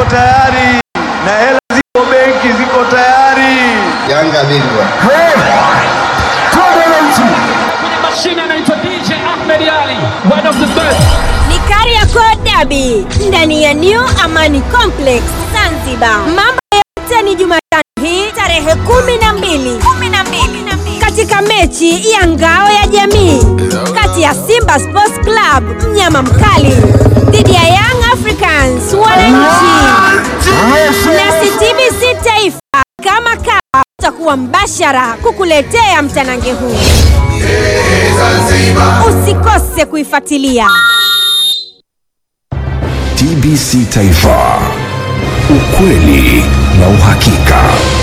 tayari na hela ziko benki, ziko tayari. Yanga bingwa. Kwenye mashine anaitwa DJ Ahmed Ali, one of the best. Ni Kariakoo Derby ndani ya New Amani Complex Zanzibar. Mambo yote ni Jumatano hii tarehe 12 katika mechi ya ngao ya jamii kati ya Simba Sports Club mnyama mkali dhidi ya Young Africans wananchi. Na TBC Taifa kama kawa utakuwa mbashara kukuletea mtanange huu. Usikose kuifuatilia. TBC Taifa, ukweli na uhakika.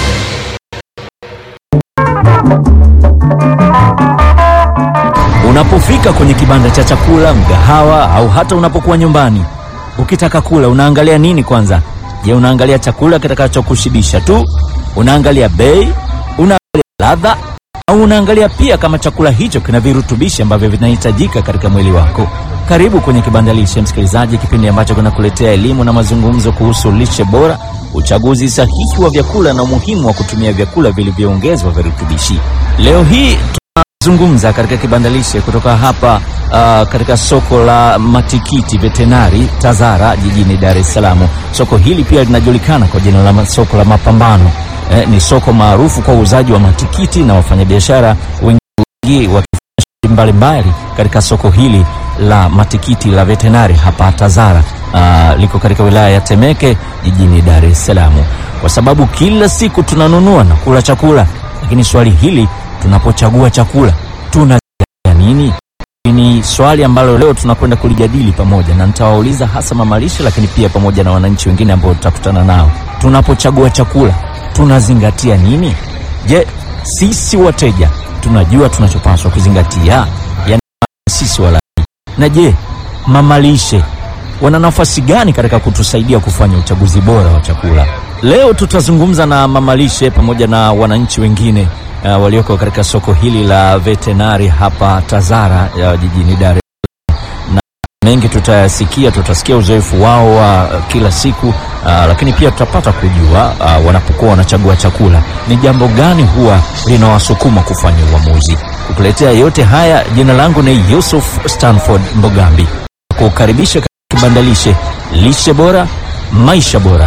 Unapofika kwenye kibanda cha chakula, mgahawa au hata unapokuwa nyumbani, ukitaka kula unaangalia nini kwanza? Je, unaangalia chakula kitakachokushibisha tu? Unaangalia bei? Unaangalia ladha? Au unaangalia pia kama chakula hicho kina virutubishi ambavyo vinahitajika katika mwili wako? Karibu kwenye Kibanda Lishe, msikilizaji, kipindi ambacho kinakuletea elimu na mazungumzo kuhusu lishe bora, uchaguzi sahihi wa vyakula na umuhimu wa kutumia vyakula vilivyoongezwa virutubishi. Leo hii tunazungumza katika Kibanda Lishe kutoka hapa katika soko la matikiti veterinari Tazara jijini Dar es Salaam. Soko hili pia linajulikana kwa jina la soko la Mapambano. Ni soko maarufu kwa uuzaji wa matikiti na wafanyabiashara wengi wakifanya shughuli mbalimbali katika soko hili la matikiti la veterinari hapa Tazara. Liko katika wilaya ya Temeke jijini Dar es Salaam. Kwa sababu kila siku tunanunua na kula chakula, lakini swali hili, tunapochagua chakula tunazingatia nini? Ni swali ambalo leo tunakwenda kulijadili pamoja, na nitawauliza hasa mamalishe lakini pia pamoja na wananchi wengine ambao tutakutana nao. Tunapochagua chakula tunazingatia nini? Je, sisi wateja tunajua tunachopaswa kuzingatia? Yaani sisi walaji. Na je, mamalishe wana nafasi gani katika kutusaidia kufanya uchaguzi bora wa chakula? Leo tutazungumza na mamalishe pamoja na wananchi wengine walioko katika soko hili la veterinari hapa Tazara jijini Dar es Salaam. Na mengi tutasikia uzoefu wao wa kila siku, lakini pia tutapata kujua wanapokuwa wanachagua chakula ni jambo gani huwa linawasukuma kufanya uamuzi. Kukuletea yote haya, jina langu ni Yusuf Stanford Mbogambi. Kukaribisha katika Kibanda Lishe, lishe bora, maisha bora.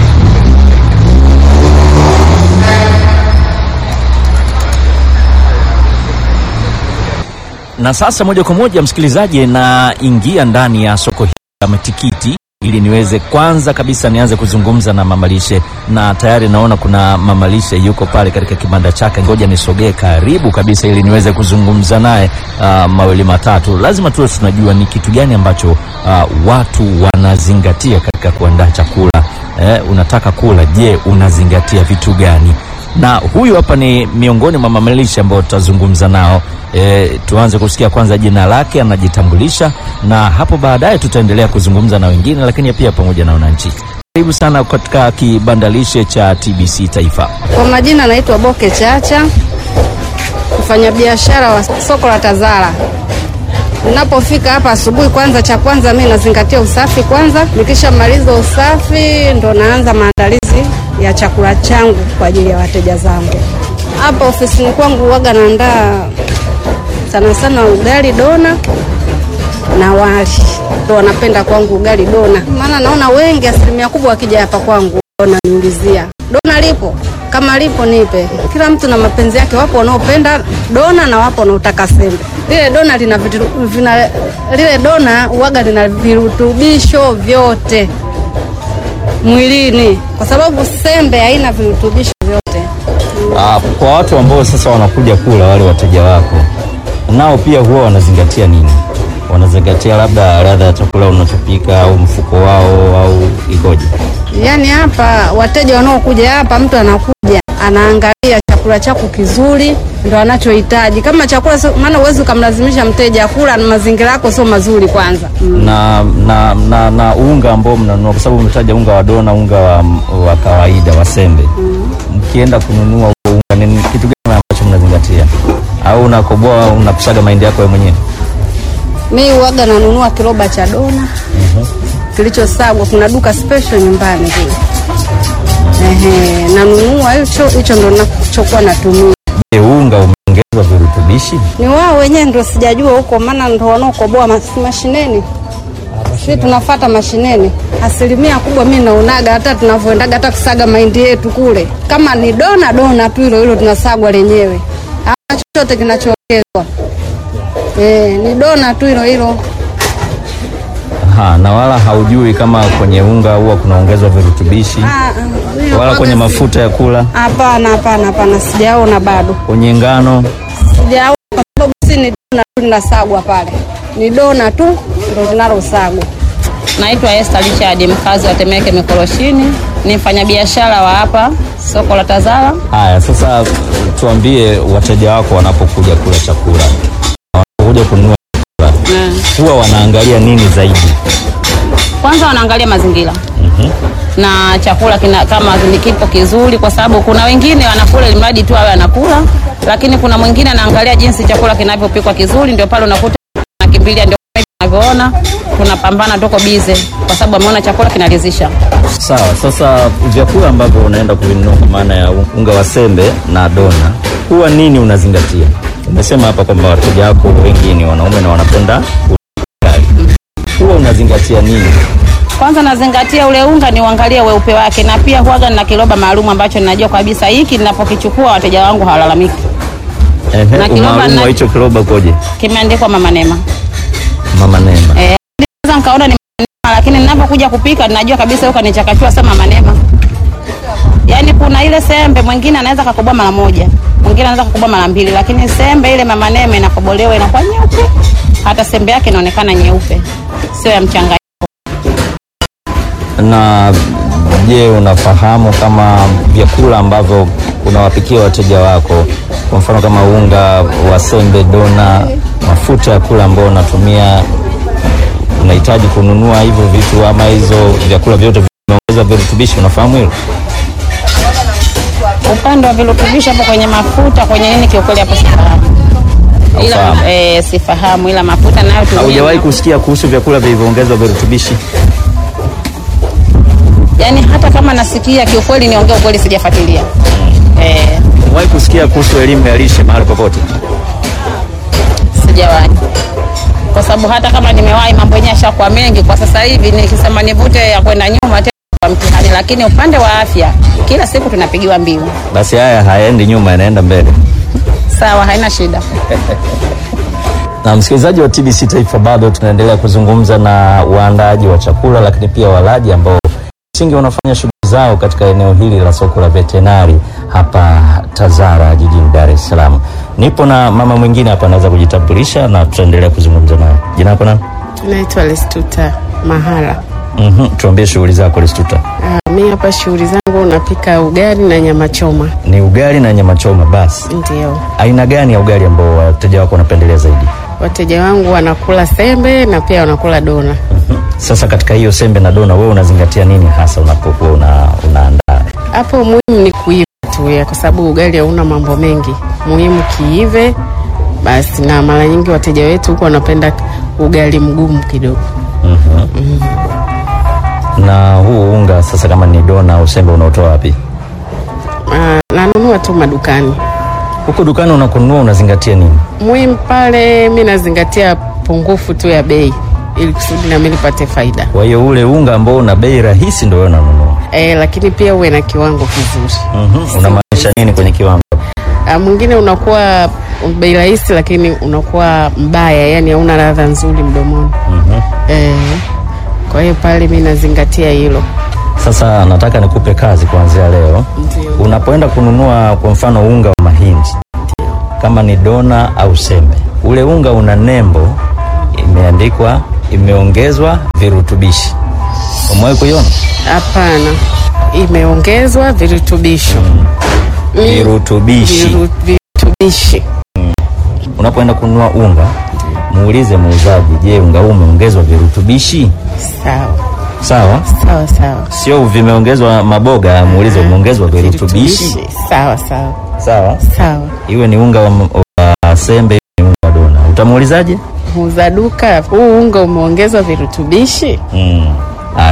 Na sasa moja kwa moja, msikilizaji, na ingia ndani ya soko hili la matikiti ili niweze kwanza kabisa nianze kuzungumza na mamalishe, na tayari naona kuna mamalishe yuko pale katika kibanda chake. Ngoja nisogee karibu kabisa ili niweze kuzungumza naye mawili matatu. Lazima tuwe tunajua ni kitu gani ambacho watu wanazingatia katika kuandaa chakula. Unataka kula, je, unazingatia vitu gani? Na huyu hapa ni miongoni mwa mamalishe ambao tutazungumza nao. Tuanze kusikia kwanza jina lake, anajitambulisha, na hapo baadaye tutaendelea kuzungumza na wengine, lakini pia pamoja na wananchi. Karibu sana katika Kibanda Lishe cha TBC Taifa. Kwa majina naitwa Boke Chacha, mfanyabiashara wa soko la Tazara. Ninapofika hapa asubuhi, cha kwanza mimi nazingatia usafi kwanza. Nikishamaliza usafi ndo naanza maandalizi ya chakula changu kwa ajili ya wateja zangu. Hapa ofisini kwangu huaga naandaa sana ugali dona na wali. Ndio wanapenda kwangu ugali dona. Maana naona wengi, asilimia kubwa wakija hapa kwangu wananiulizia, "Dona lipo?" Kama lipo nipe. Kila mtu na mapenzi yake, wapo wanaopenda dona na wapo wanaotaka sembe. Lile dona lile dona huaga lina virutubisho vyote mwilini, kwa sababu sembe haina virutubisho vyote. Kwa watu ambao sasa wanakuja kula, wale wateja wako, nao pia huwa wanazingatia nini? Wanazingatia labda ladha ya chakula unachopika au mfuko wao au ikoje? Yaani hapa wateja wanaokuja hapa, mtu anakuja anaangalia chakula chako kizuri ndio anachohitaji. Kama chakula maana uwezi kumlazimisha mteja kula na mazingira yako sio mazuri kwanza. Na unga ambao mnanunua, kwa sababu umetaja unga wa dona, unga wa kawaida wa sembe. Mkienda kununua unga, ni kitu gani ambacho mnazingatia? Au unakoboa, unakusaga mahindi yako wewe mwenyewe? Mimi huaga nanunua kiroba cha dona. kilichosagwa. Kuna duka special nyumbani vile. Nanunua hicho ndo ninachokuwa natumia. Unga umeongezwa virutubishi? Ni wao wenyewe ndio sijajua huko, maana ndio wanaokoboa mashineni. Sisi tunafuata mashineni. Asilimia kubwa mimi naonaga hata tunavyoendaga hata kusaga mahindi yetu kule. Kama ni dona tu hilo tunasagwa lenyewe. Hata chochote kinachoongezwa. Ni dona tu hilo. Na wala haujui kama kwenye unga huwa kunaongezwa virutubishi? Wala kwenye mafuta ya kula? Hapana, sijaona bado. Kwenye ngano? Sijaona kwa sababu si ni dona tu linasagwa pale. Ni dona tu ndio linalosagwa. Naitwa Esther Richard, mkazi wa Temeke Mikoroshini, ni mfanyabiashara wa hapa soko la Tazara. Haya, sasa tuambie wateja wako wanapokuja kula chakula, wanapokuja kununua chakula, huwa wanaangalia nini zaidi? Kwanza wanaangalia mazingira. Na chakula kama ni kipo kizuri, kwa sababu kuna wengine wanakula ili mradi tu awe anakula, lakini kuna mwingine anaangalia jinsi chakula kinavyopikwa kizuri, ndio pale unakuta nakimbilia. Ndio tunavyoona tunapambana, tuko bize kwa sababu ameona chakula kinaridhisha. Sawa, sasa vyakula ambavyo unaenda kuvinunua kwa maana ya unga wa sembe na dona, huwa nini unazingatia? Umesema hapa kwamba wateja wako wengi ni wanaume na wanapenda ugali. Huwa unazingatia nini? Kwanza nazingatia ule unga ni uangalie weupe wake, na pia huaga na kiroba maalum ambacho ninajua kabisa hiki ninapokichukua wateja wangu hawalalamiki. Na kiroba na hicho kiroba koje? Kimeandikwa Mama Neema. Mama Neema. Sasa nikaona ni Neema, lakini ninapokuja kupika ninajua kabisa yuko nichakachua sema Mama Neema. Yaani kuna ile sembe mwingine anaweza kukoboa mara moja, mwingine anaweza kukoboa mara mbili, lakini sembe ile Mama Neema inakobolewa inakuwa nyeupe. Hata sembe yake inaonekana nyeupe, sio ya mchanganyiko. Na je, unafahamu kama vyakula ambavyo unawapikia wateja wako, kwa mfano kama unga wa sembe, dona, mafuta ya kula ambao unatumia, unahitaji kununua hivyo vitu ama hizo vyakula vyote vimeongeza virutubishi, unafahamu hilo? Upande wa virutubishi hapo kwenye mafuta, kwenye nini kiukweli hapo sifahamu. Ila sifahamu, ila mafuta nayo tumia. Haujawahi kusikia kuhusu vyakula vilivyoongezwa virutubishi? Yaani hata kama nasikia kiukweli, niongee ukweli, sijafuatilia. Wahi kusikia kuhusu elimu ya lishe mahali popote? Sijawahi. Kwa sababu hata kama nimewahi, mambo yenyewe yashakuwa mengi kwa sasa hivi, nikisema nivute ya kwenda nyuma tena kwa mtihani, lakini upande wa afya kila siku tunapigiwa mbiu. Basi haya haendi nyuma, yanaenda mbele. Sawa, haina shida. Na msikilizaji wa TBC Taifa, bado tunaendelea kuzungumza na waandaaji wa chakula, lakini pia walaji ambao msingi wanafanya shughuli zao katika eneo hili la soko la veterinari hapa Tazara jijini Dar es Salaam. Nipo na mama mwingine hapa, anaweza kujitambulisha na tutaendelea kuzungumza naye. Jina lako nani? Naitwa Lestuta Mahala. Tuambie shughuli zako Lestuta. Mimi hapa shughuli zangu napika ugali na nyama choma. Ni ugali na nyama choma basi? Ndio. Aina gani ya ugali ambao wateja wako wanapendelea zaidi? Wateja wangu wanakula sembe na pia wanakula dona. Sasa katika hiyo sembe na dona, wewe unazingatia nini hasa unapokuwa unaandaa? Hapo muhimu ni kuiva tu, kwa sababu ugali hauna mambo mengi. Muhimu kiive basi, na mara nyingi wateja wetu huko wanapenda ugali mgumu kidogo. Na huu unga sasa, kama ni dona au sembe, unaotoa wapi? Nanunua tu madukani. Huko dukani unakununua, unazingatia nini? Muhimu pale mimi nazingatia pungufu tu ya bei, ili kusudi na mimi nipate faida. Kwa hiyo ule unga ambao una bei rahisi ndio wewe unanunua? Lakini pia uwe na kiwango kizuri. Unamaanisha nini kwenye kiwango? Mwingine unakuwa bei rahisi lakini unakuwa mbaya, yani hauna ladha nzuri mdomoni. Kwa hiyo pale mimi nazingatia hilo. Sasa nataka nikupe kazi kuanzia leo. Ndiyo. Unapoenda kununua kwa mfano unga wa mahindi, kama ni dona au sembe, ule unga una nembo imeandikwa imeongezwa virutubishi. Umewahi kuiona? Hapana. Imeongezwa virutubisho. Virutubishi. Unapoenda kununua unga, muulize muuzaji, je, unga huu umeongezwa virutubishi? Sawa. Sio vimeongezwa maboga, muulize umeongezwa virutubishi. Sawa. Iwe ni unga wa sembe, ni unga wa dona. Utamuulizaje? Muuza duka, huu unga umeongezwa virutubishi?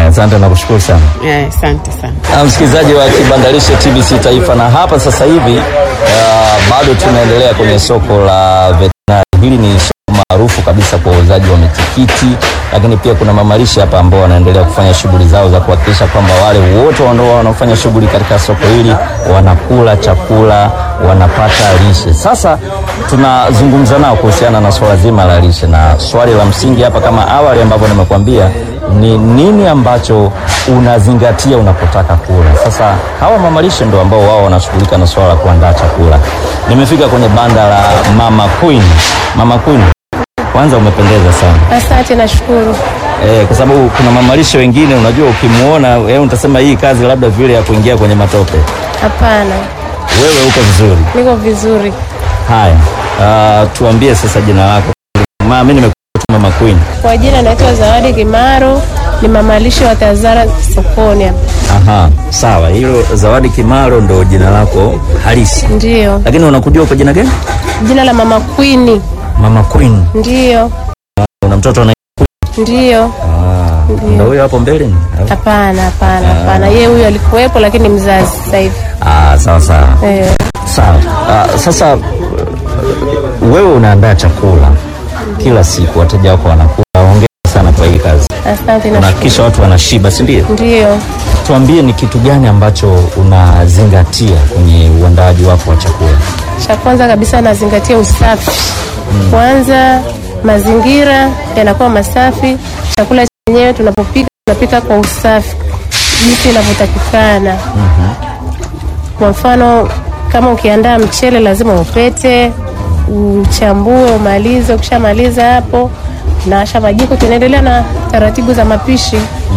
Asante na kushukuru sana. Asante sana. Msikilizaji wa Kibandalishe TBC Taifa, na hapa sasa hivi bado tunaendelea kwenye soko la veterinary. Hili ni soko maarufu kabisa kwa wauzaji wa mitikiti, lakini pia kuna mamalishe hapa ambao wanaendelea kufanya shughuli zao za kuhakikisha kwamba wale wote wanaofanya shughuli katika soko hili wanakula chakula, wanapata lishe. Sasa tunazungumza nao kuhusiana na swala zima la lishe, na swali la msingi hapa kama awali ambavyo nimekuambia ni nini ambacho unazingatia unapotaka kula. Sasa hawa mamalishe ndio ambao wao wanashughulika na swala la kuandaa chakula. Nimefika kwenye banda la Mama Queen. Mama Queen, kwanza umependeza sana. Asante, nashukuru. Kwa sababu kuna mamalishe wengine unajua ukimuona utasema hii kazi labda vile ya kuingia kwenye matope. Hapana. Wewe uko vizuri? Niko vizuri. Haya, tuambie sasa jina lako. Mimi nimekuita Mama Queen. Kwa jina naitwa Zawadi Kimaro, ni mamalishe wa Tazara sokoni hapa. Aha, sawa. Hilo Zawadi Kimaro ndo jina lako halisi? Ndio. Lakini unakujua kwa jina gani? Jina la Mama Queen. Mama Queen. Ndio. Una mtoto anaitwa? Ndio. Ndio huyo hapo mbele ni? Hapana. Yeye huyo alikuwepo lakini mzazi sasa hivi. Sawa. Sawa. Sasa wewe unaandaa chakula kila siku, wateja wako wanakula. Hongera sana kwa hii kazi. Asante. Na kisha watu wanashiba, si ndio? Ndio. Tuambie ni kitu gani ambacho unazingatia kwenye uandaaji wako wa chakula? Cha kwanza kabisa nazingatia usafi. Kwanza mazingira yanakuwa masafi, chakula chenyewe tunapika kwa usafi jinsi inavyotakikana. Kwa mfano kama ukiandaa mchele lazima upete, uchambue, umalize. Ukishamaliza hapo naasha majiko, tunaendelea na taratibu za mapishi.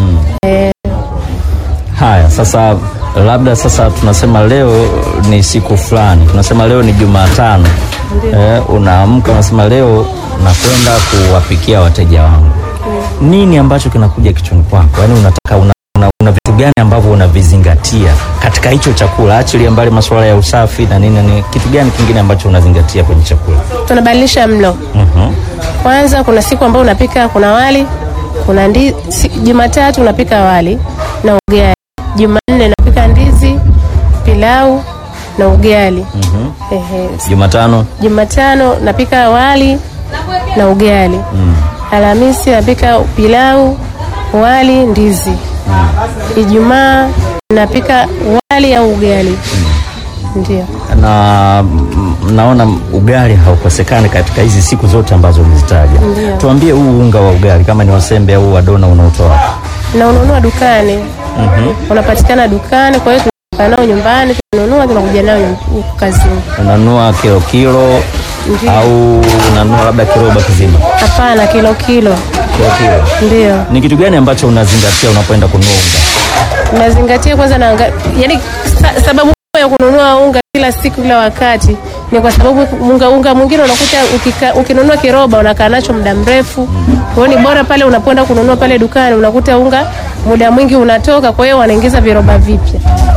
Haya, sasa labda sasa tunasema leo ni siku fulani, tunasema leo ni Jumatano. Unaamka unasema leo nakwenda kuwapikia wateja wangu. Nini ambacho kinakuja kichwani kwako? Yaani unataka una vitu gani ambavyo unavizingatia katika hicho chakula? Achilia mbali masuala ya usafi na nini, ni kitu gani kingine ambacho unazingatia kwenye chakula? Tunabadilisha mlo. Kwanza kuna siku ambayo unapika kuna wali, kuna ndizi. Jumatatu unapika wali na ugali. Jumanne napika ndizi, pilau na ugali. Jumatano napika wali na ugali. Alhamisi napika pilau, wali, ndizi. Ijumaa napika wali au ugali. Ndio. Na naona ugali haukosekani katika hizi siku zote ambazo umezitaja. Tuambie huu unga wa ugali kama ni wasembe au wadona unaotoa? Na unanunua dukani. Unapatikana dukani, kwa hiyo tunakaa nao nyumbani, tunanunua tunakuja nao kazini. Unanunua kilo au unanunua labda kiroba kizima? Hapana, kilo. Ndio. Ni kitu gani ambacho unazingatia unapoenda kununua unga? Unazingatia kwanza yaani sababu ya kununua unga kila siku kila wakati ni kwa sababu unga mwingine unakuta ukinunua kiroba unakaa nacho muda mrefu. Kwa hiyo ni bora pale unapoenda kununua pale dukani unakuta unga muda mwingi unatoka, kwa hiyo wanaingiza viroba vipya.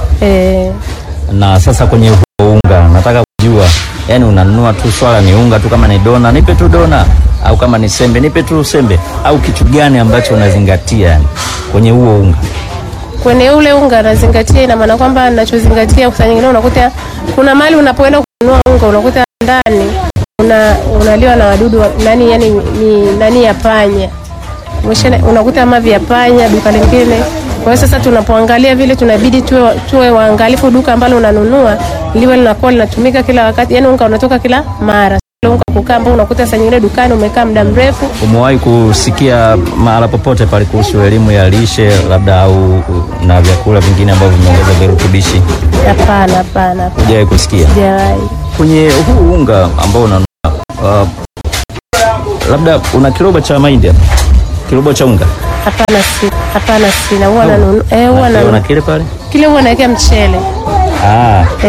Na sasa kwenye unga nataka kujua, yani unanunua tu swala ni unga tu, kama ni dona nipe tu dona, au kama ni sembe nipe tu sembe, au kitu gani ambacho unazingatia yani kwenye huo unga? Kwenye ule unga nazingatia, ina maana kwamba ninachozingatia kwa nyingine unakuta kuna mali unapoenda kununua unga unakuta ndani unaliwa na wadudu nani ya panya. Unakuta mavi ya panya duka lingine. Kwa hiyo sasa tunapoangalia vile tunabidi tuwe waangalifu duka ambalo unanunua liwe linakuwa linatumika kila wakati, yani unga unatoka kila mara. Unga kukaa ambao unakuta saa nyingine dukani umekaa muda mrefu. Umewahi kusikia mahala popote pale kuhusu elimu ya lishe labda au na vyakula vingine ambavyo vimeongeza virutubishi? Hapana. Hujawahi kusikia? Sijawahi. Kwenye huu unga ambao unanunua labda una kiroba cha mahindi hapa? Kiroba cha unga? Hapana, sina. Huwa nanunua. Huwa na kile pale? Kile huwa naweka mchele.